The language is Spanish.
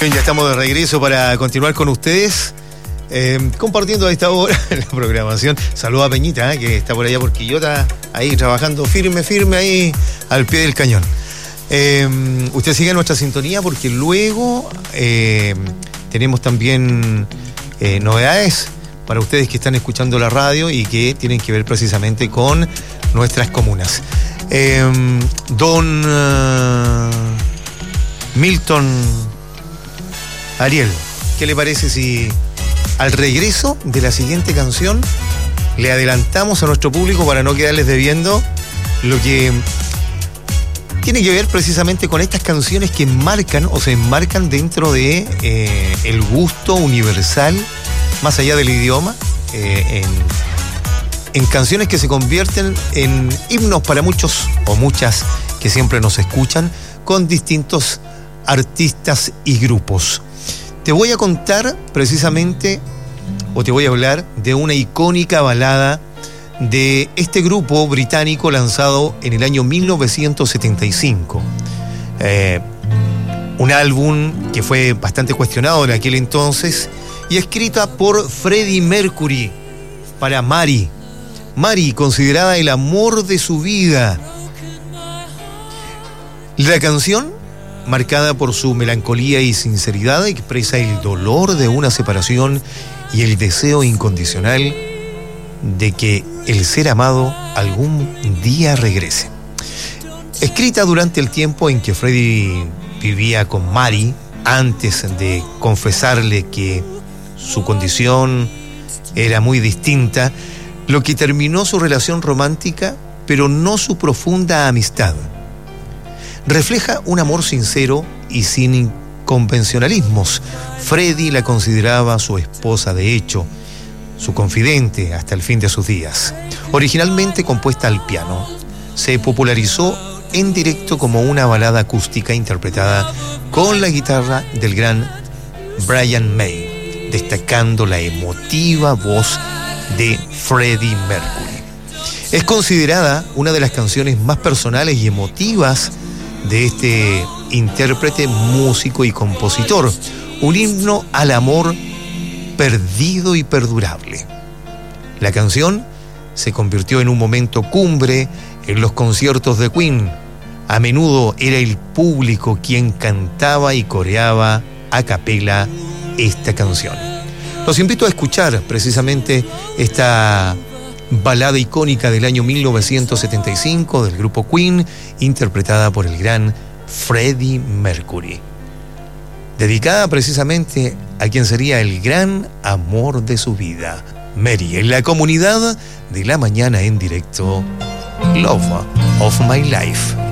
Bien, ya estamos de regreso para continuar con ustedes, compartiendo a esta hora la programación. Saludos a Peñita, que está por allá por Quillota, ahí trabajando firme ahí al pie del cañón. Usted sigue nuestra sintonía porque luego tenemos también novedades para ustedes que están escuchando la radio y que tienen que ver precisamente con nuestras comunas. Don Milton Ariel, ¿qué le parece si al regreso de la siguiente canción le adelantamos a nuestro público para no quedarles debiendo lo que tiene que ver precisamente con estas canciones que marcan o se enmarcan dentro de el gusto universal, más allá del idioma, en canciones que se convierten en himnos para muchos o muchas que siempre nos escuchan, con distintos artistas y grupos. Te voy a contar precisamente, o te voy a hablar de una icónica balada de este grupo británico lanzado en el año 1975. Un álbum que fue bastante cuestionado en aquel entonces y escrita por Freddie Mercury para Mary. Mary, considerada el amor de su vida. La canción, marcada por su melancolía y sinceridad, expresa el dolor de una separación y el deseo incondicional de que el ser amado algún día regrese. Escrita durante el tiempo en que Freddie vivía con Mary, antes de confesarle que su condición era muy distinta, lo que terminó su relación romántica, pero no su profunda amistad. Refleja un amor sincero y sin convencionalismos. Freddie la consideraba su esposa de hecho, su confidente hasta el fin de sus días. Originalmente compuesta al piano, se popularizó en directo como una balada acústica interpretada con la guitarra del gran Brian May, destacando la emotiva voz de Freddie Mercury. Es considerada una de las canciones más personales y emotivas de este intérprete, músico y compositor, un himno al amor perdido y perdurable. La canción se convirtió en un momento cumbre en los conciertos de Queen. A menudo era el público quien cantaba y coreaba a capela esta canción. Los invito a escuchar precisamente esta balada icónica del año 1975 del grupo Queen, interpretada por el gran Freddie Mercury, dedicada precisamente a quien sería el gran amor de su vida, Mary, en la comunidad de la mañana en directo, Love of My Life.